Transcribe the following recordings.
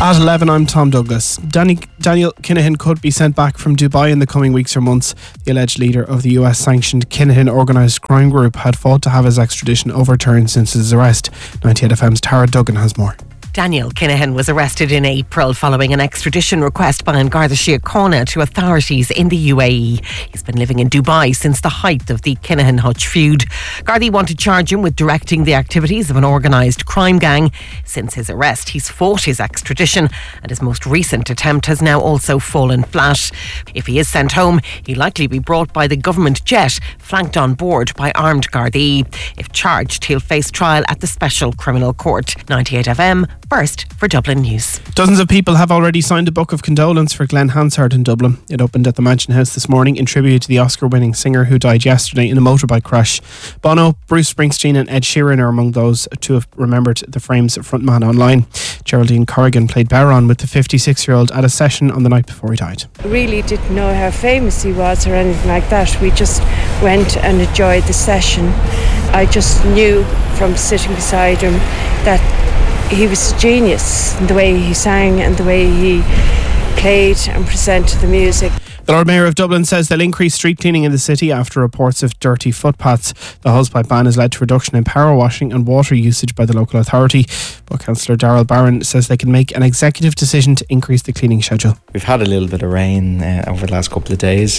At 11, I'm Tom Douglas. Daniel Kinahan could be sent back from Dubai in the coming weeks or months. The alleged leader of the US-sanctioned Kinahan organised crime group had fought to have his extradition overturned since his arrest. 98FM's Tara Duggan has more. Daniel Kinahan was arrested in April following an extradition request by An Garda Síochána to authorities in the UAE. He's been living in Dubai since the height of the Kinahan-Hutch feud. Gardaí want to charge him with directing the activities of an organised crime gang. Since his arrest, he's fought his extradition, and his most recent attempt has now also fallen flat. If he is sent home, he'll likely be brought by the government jet, flanked on board by armed Gardaí. If charged, he'll face trial at the Special Criminal Court. 98FM. First for Dublin News. Dozens of people have already signed a book of condolence for Glenn Hansard in Dublin. It opened at the Mansion House this morning in tribute to the Oscar-winning singer who died yesterday in a motorbike crash. Bono, Bruce Springsteen and Ed Sheeran are among those to have remembered the Frames frontman online. Geraldine Corrigan played Baron with the 56-year-old at a session on the night before he died. Really didn't know how famous he was or anything like that. We just went and enjoyed the session. I just knew from sitting beside him that he was a genius in the way he sang and the way he played and presented the music. The Lord Mayor of Dublin says they'll increase street cleaning in the city after reports of dirty footpaths. The hosepipe ban has led to reduction in power washing and water usage by the local authority. But Councillor Darrell Barron says they can make an executive decision to increase the cleaning schedule. We've had a little bit of rain over the last couple of days,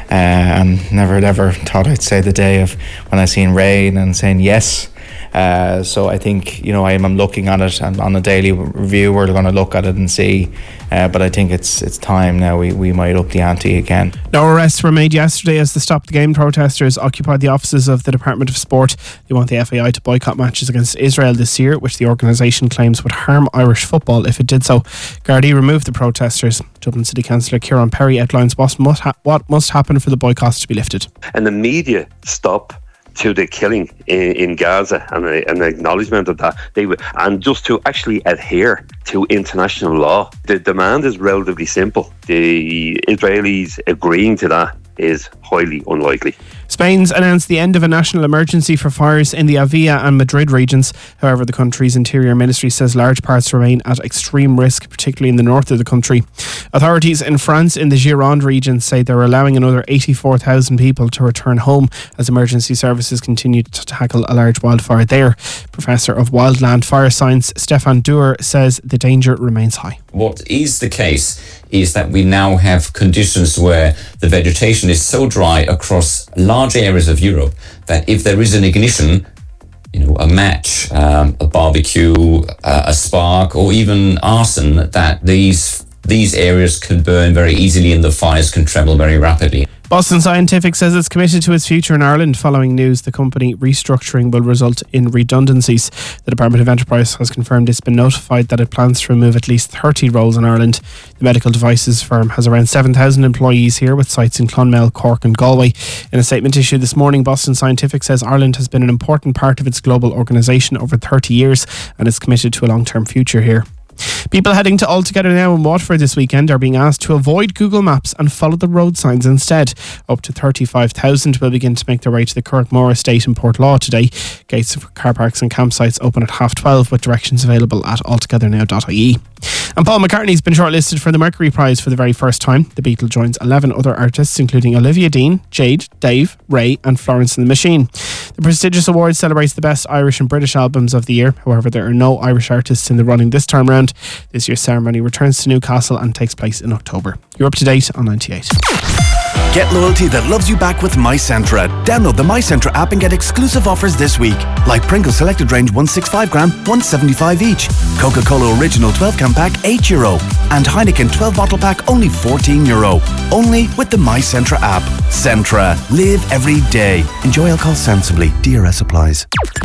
and never ever thought I'd say the day of when I seen rain and saying yes. So I think, I'm looking at it, and on a daily review we're going to look at it and see, but I think it's time now we might up the ante again. No arrests were made yesterday as the Stop the Game protesters occupied the offices of the Department of Sport. They want the FAI to boycott matches against Israel this year, which the organisation claims would harm Irish football if it did so. Gardaí removed the protesters. Dublin City Councillor Kieran Perry outlines what must happen for the boycotts to be lifted. And the media stop to the killing in Gaza and an acknowledgement of that, and just to actually adhere to international law. The demand is relatively simple. The Israelis agreeing to that is highly unlikely. Spain's announced the end of a national emergency for fires in the Avia and Madrid regions. However, the country's Interior Ministry says large parts remain at extreme risk, particularly in the north of the country. Authorities in France in the Gironde region say they're allowing another 84,000 people to return home as emergency services continue to tackle a large wildfire there. Professor of Wildland Fire Science Stefan Duer says the danger remains high. What is the case is that we now have conditions where the vegetation is so dry across large areas of Europe that if there is an ignition, a match, a barbecue, a spark, or even arson, that these areas can burn very easily and the fires can travel very rapidly. Boston Scientific says it's committed to its future in Ireland following news the company restructuring will result in redundancies. The Department of Enterprise has confirmed it's been notified that it plans to remove at least 30 roles in Ireland. The medical devices firm has around 7,000 employees here with sites in Clonmel, Cork and Galway. In a statement issued this morning, Boston Scientific says Ireland has been an important part of its global organisation over 30 years and is committed to a long-term future here. People heading to Altogether Now in Waterford this weekend are being asked to avoid Google Maps and follow the road signs instead. Up to 35,000 will begin to make their way to the Kirkmore Estate in Portlaw today. Gates for car parks and campsites open at 12:30 with directions available at altogethernow.ie. And Paul McCartney's been shortlisted for the Mercury Prize for the very first time. The Beatle joins 11 other artists including Olivia Dean, Jade, Dave, Ray and Florence and the Machine. The prestigious award celebrates the best Irish and British albums of the year. However, there are no Irish artists in the running this time round. This year's ceremony returns to Newcastle and takes place in October. You're up to date on 98. Get loyalty that loves you back with MyCentra. Download the MyCentra app and get exclusive offers this week. Like Pringles Selected Range 165 gram, $1.75 each. Coca-Cola Original 12 can pack, €8. And Heineken 12 bottle pack, only €14. Only with the MyCentra app. Centra. Live every day. Enjoy alcohol sensibly. DRS applies.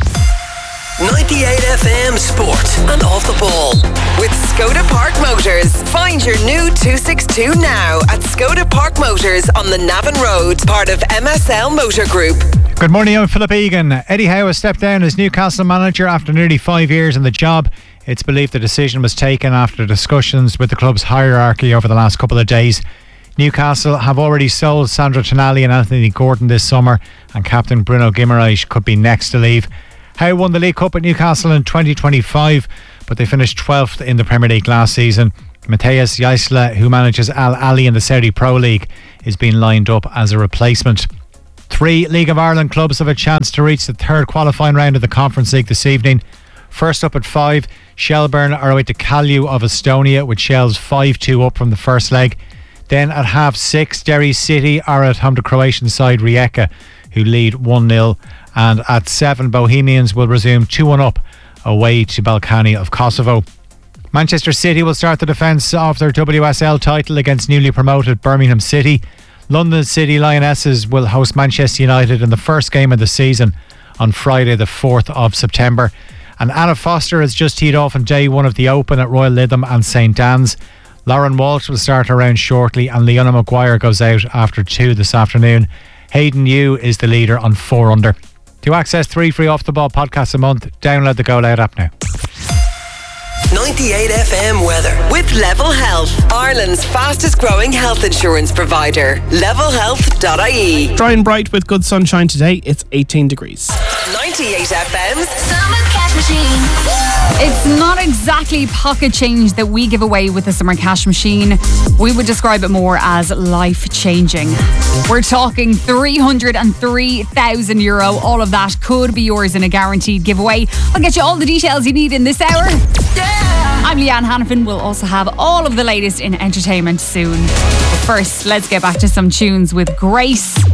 98FM Sport and Off the Ball with Skoda Park Motors. Find your new 262 now at Skoda Park Motors on the Navan Road, part of MSL Motor Group. Good morning, I'm Philip Egan. Eddie Howe has stepped down as Newcastle manager after nearly 5 years in the job. It's believed the decision was taken after discussions with the club's hierarchy over the last couple of days. Newcastle have already sold Sandro Tonali and Anthony Gordon this summer, and captain Bruno Guimaraes could be next to leave. Howe won the League Cup at Newcastle in 2025, but they finished 12th in the Premier League last season. Matthias Jaisla, who manages Al Ahly in the Saudi Pro League, is being lined up as a replacement. 3 League of Ireland clubs have a chance to reach the third qualifying round of the Conference League this evening. First up at 5, Shelbourne are away to Kalju of Estonia, with Shells 5-2 up from the first leg. Then at half 6, Derry City are at home to Croatian side Rijeka, who lead 1-0. And at 7, Bohemians will resume 2-1 up away to Balkany of Kosovo. Manchester City will start the defence of their WSL title against newly promoted Birmingham City. London City Lionesses will host Manchester United in the first game of the season on Friday the 4th of September. And Anna Foster has just teed off on day 1 of the Open at Royal Lytham and St Dan's. Lauren Walsh will start her round shortly, and Leona Maguire goes out after 2 this afternoon. Hayden Yu is the leader on 4 under. To access 3 free Off the Ball podcasts a month, download the Go Loud app now. 98 FM weather with Level Health, Ireland's fastest growing health insurance provider. Levelhealth.ie. Dry and bright with good sunshine today. It's 18 degrees. 98 FM's Summer Cash Machine. It's not exactly pocket change that we give away with the Summer Cash Machine. We would describe it more as life-changing. We're talking €303,000. All of that could be yours in a guaranteed giveaway. I'll get you all the details you need in this hour. I'm Leanne Hannafin. We'll also have all of the latest in entertainment soon. But first, let's get back to some tunes with Grace.